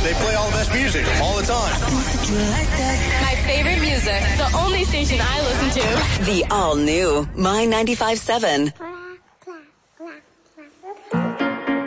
They play all the best music all the time. My favorite music. The only station I listen to. The all-new My 95.7.